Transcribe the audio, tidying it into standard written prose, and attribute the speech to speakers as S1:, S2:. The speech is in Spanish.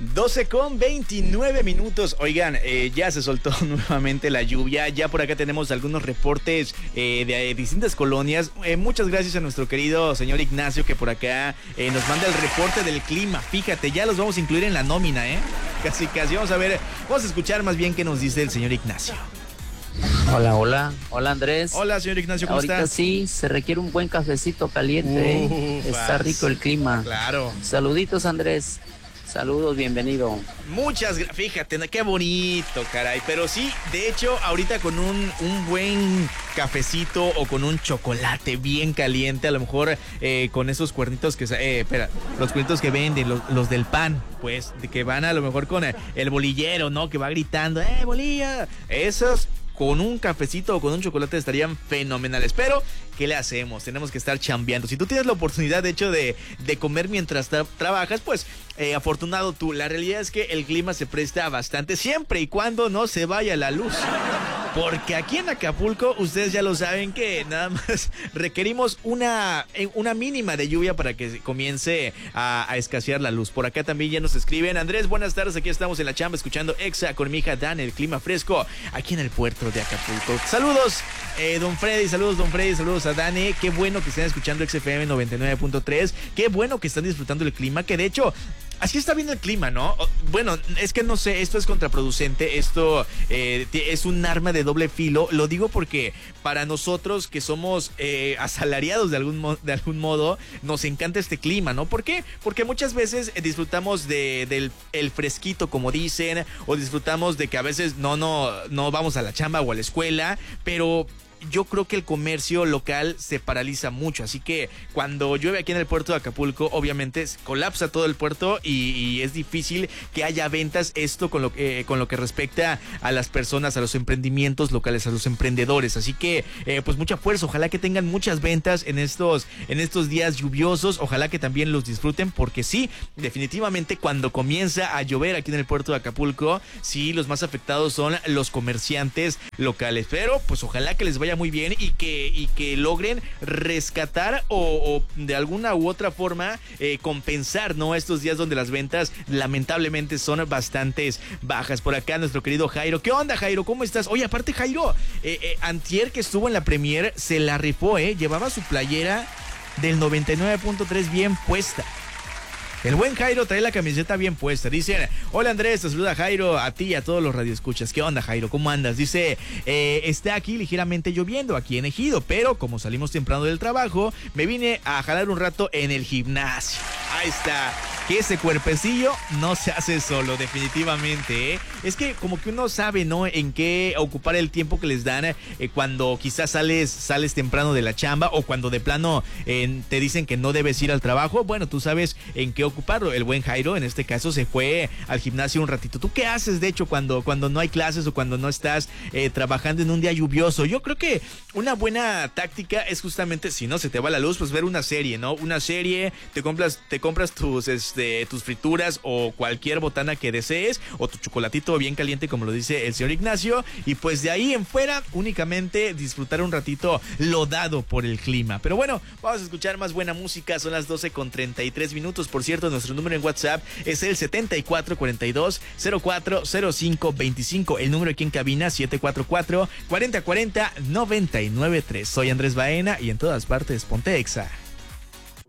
S1: 12:29. Oigan, ya se soltó nuevamente la lluvia. Ya por acá tenemos algunos reportes de distintas colonias. Muchas gracias a nuestro querido señor Ignacio que por acá nos manda el reporte del clima. Fíjate, ya los vamos a incluir en la nómina, Casi. Vamos a escuchar más bien qué nos dice el señor Ignacio.
S2: Hola Andrés.
S1: Hola señor Ignacio, ¿cómo está?
S2: Ahorita sí, se requiere un buen cafecito caliente. Está rico el clima.
S1: Claro.
S2: Saluditos Andrés. Saludos, bienvenido.
S1: Muchas gracias, fíjate, qué bonito, caray. Pero sí, de hecho, ahorita con un buen cafecito o con un chocolate bien caliente, a lo mejor con esos cuernitos los cuernitos que venden, los del pan, pues, de que van a lo mejor con el bolillero, ¿no? Que va gritando, bolilla. Esos con un cafecito o con un chocolate estarían fenomenales. Pero, ¿qué le hacemos? Tenemos que estar chambeando. Si tú tienes la oportunidad, de hecho, de comer mientras trabajas, pues, afortunado tú. La realidad es que el clima se presta bastante, siempre y cuando no se vaya la luz. Porque aquí en Acapulco, ustedes ya lo saben que nada más requerimos una mínima de lluvia para que comience a escasear la luz. Por acá también ya nos escriben. Andrés, buenas tardes, aquí estamos en la chamba escuchando Exa con mi hija Dan, el clima fresco aquí en el puerto de Acapulco. Saludos, don Freddy, saludos a Dani. Qué bueno que estén escuchando XFM 99.3. Qué bueno que están disfrutando el clima, que de hecho así está bien el clima, ¿no? Bueno, es que no sé, esto es contraproducente, esto es un arma de doble filo. Lo digo porque para nosotros que somos asalariados de algún modo, nos encanta este clima, ¿no? ¿Por qué? Porque muchas veces disfrutamos del fresquito, como dicen, o disfrutamos de que a veces no vamos a la chamba o a la escuela, pero yo creo que el comercio local se paraliza mucho, así que cuando llueve aquí en el puerto de Acapulco, obviamente colapsa todo el puerto y es difícil que haya ventas. Esto con lo que respecta a las personas, a los emprendimientos locales, a los emprendedores. Así que pues mucha fuerza, ojalá que tengan muchas ventas en estos días lluviosos, ojalá que también los disfruten, porque sí, definitivamente cuando comienza a llover aquí en el puerto de Acapulco, sí, los más afectados son los comerciantes locales, pero pues ojalá que les vaya muy bien y que logren rescatar o de alguna u otra forma compensar, ¿no? Estos días donde las ventas lamentablemente son bastantes bajas. Por acá nuestro querido Jairo. ¿Qué onda, Jairo? ¿Cómo estás? Oye, aparte Jairo, antier que estuvo en la premier se la rifó, llevaba su playera del 99.3 bien puesta. El buen Jairo trae la camiseta bien puesta. Dicen, hola Andrés, te saluda Jairo, a ti y a todos los radioescuchas. ¿Qué onda, Jairo? ¿Cómo andas? Dice, está aquí ligeramente lloviendo aquí en Ejido, pero como salimos temprano del trabajo, me vine a jalar un rato en el gimnasio. Ahí está. Que ese cuerpecillo no se hace solo, definitivamente, Es que como que uno sabe, ¿no? En qué ocupar el tiempo que les dan cuando quizás sales temprano de la chamba o cuando de plano te dicen que no debes ir al trabajo. Bueno, tú sabes en qué ocuparlo. El buen Jairo, en este caso, se fue al gimnasio un ratito. ¿Tú qué haces, de hecho, cuando no hay clases o cuando no estás trabajando en un día lluvioso? Yo creo que una buena táctica es justamente, si no se te va la luz, pues ver una serie, ¿no? Una serie, te compras tus frituras o cualquier botana que desees, o tu chocolatito bien caliente, como lo dice el señor Ignacio, y pues de ahí en fuera únicamente disfrutar un ratito lo dado por el clima. Pero bueno, vamos a escuchar más buena música. Son las 12:33. Por cierto, nuestro número en WhatsApp es el 7442-040525. El número aquí en cabina 744-4040-993. Soy Andrés Baena y en todas partes ponte Exa.